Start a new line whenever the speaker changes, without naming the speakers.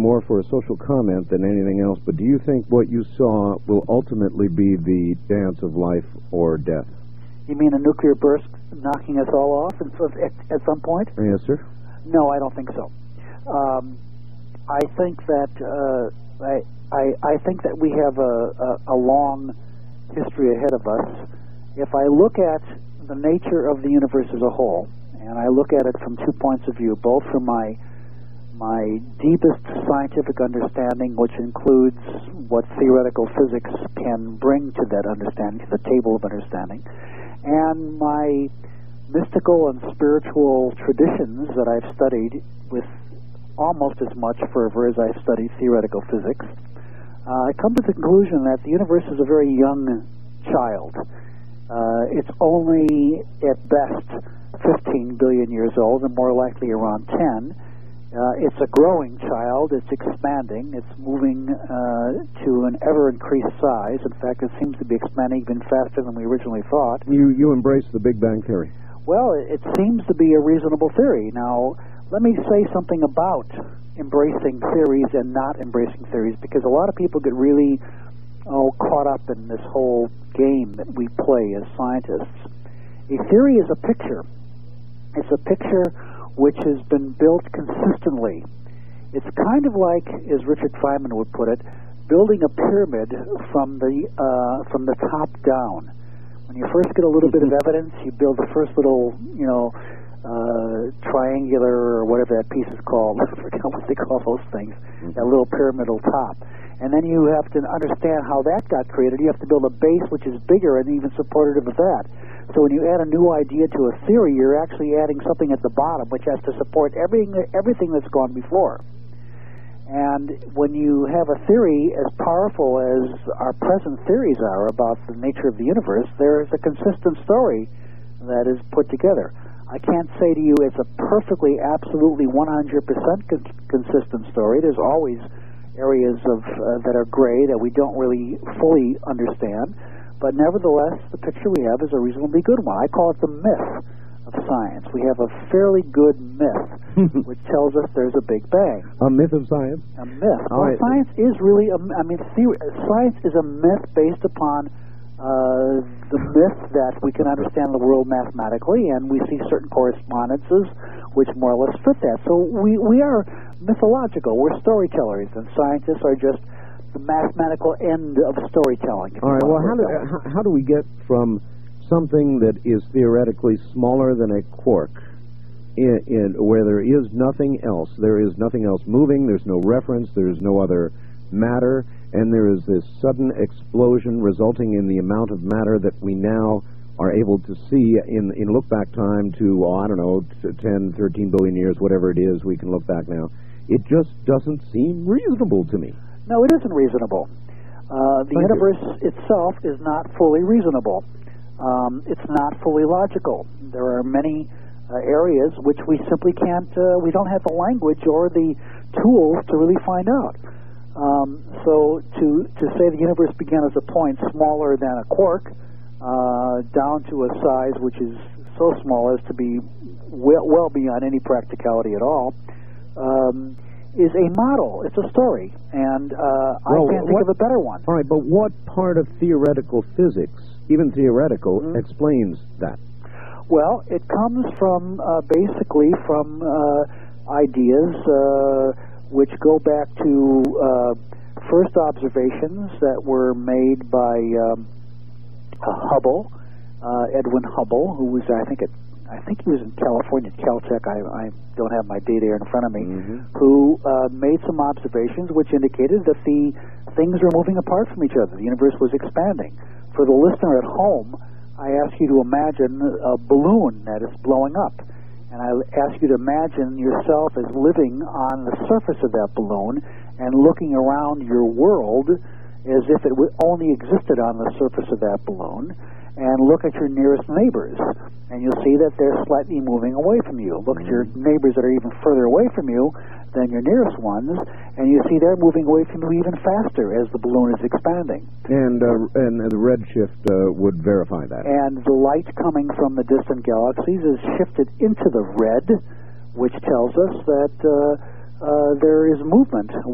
more for a social comment than anything else, but do you think what you saw will ultimately be the dance of life or death?
You mean a nuclear burst knocking us all off at some point?
Yes, sir.
No, I don't think so. I think that I think that we have a long history ahead of us. If I look at the nature of the universe as a whole, and I look at it from 2 points of view, both from my deepest scientific understanding, which includes what theoretical physics can bring to that understanding, to the table of understanding, and my mystical and spiritual traditions that I've studied with almost as much fervor as I've studied theoretical physics, I come to the conclusion that the universe is a very young child. It's only, at best, 15 billion years old, and more likely around 10. It's a growing child. It's expanding. It's moving to an ever-increased size. In fact, it seems to be expanding even faster than we originally thought.
You embrace the Big Bang Theory?
Well, it seems to be a reasonable theory. Now, let me say something about embracing theories and not embracing theories, because a lot of people get really caught up in this whole game that we play as scientists. A theory is a picture. It's a picture which has been built consistently. It's kind of like, as Richard Feynman would put it, building a pyramid from the top down. When you first get a little bit of evidence, you build the first little, triangular or whatever that piece is called. I forget what they call those things. That little pyramidal top. And then you have to understand how that got created. You have to build a base which is bigger and even supportive of that. So when you add a new idea to a theory, you're actually adding something at the bottom which has to support everything that's gone before. And when you have a theory as powerful as our present theories are about the nature of the universe, there is a consistent story that is put together. I can't say to you it's a perfectly, absolutely 100% consistent story. There's always areas that are gray that we don't really fully understand. But nevertheless, the picture we have is a reasonably good one. I call it the myth of science. We have a fairly good myth which tells us there's a Big Bang.
A myth of science?
A myth. Well, science is really, science is a myth based upon the myth that we can understand the world mathematically, and we see certain correspondences which more or less fit that. So we are mythological. We're storytellers, and scientists are just the mathematical end of storytelling.
All right, well, how do we get from something that is theoretically smaller than a quark, where there is nothing else moving, there's no reference, there's no other matter, and there is this sudden explosion resulting in the amount of matter that we now are able to see in look-back time to, 10, 13 billion years, whatever it is, we can look back now. It just doesn't seem reasonable to me.
No, it isn't reasonable. The universe itself is not fully reasonable. It's not fully logical. There are many areas which we simply can't, we don't have the language or the tools to really find out. So to say the universe began as a point smaller than a quark, down to a size which is so small as to be well beyond any practicality at all, is a model. It's a story, and I can't think of a better one.
All right, but what part of theoretical physics, even theoretical, explains that?
Well, it comes from basically from ideas which go back to first observations that were made by Hubble, Edwin Hubble, who was, I think he was in California, Caltech. I don't have my data here in front of me. Who made some observations which indicated that the things were moving apart from each other. The universe was expanding. For the listener at home, I ask you to imagine a balloon that is blowing up, and I ask you to imagine yourself as living on the surface of that balloon and looking around your world as if it only existed on the surface of that balloon, and look at your nearest neighbors, and you'll see that they're slightly moving away from you. Look at your neighbors that are even further away from you than your nearest ones, and you see they're moving away from you even faster as the balloon is expanding. And
the redshift would verify that.
And the light coming from the distant galaxies is shifted into the red, which tells us that there is movement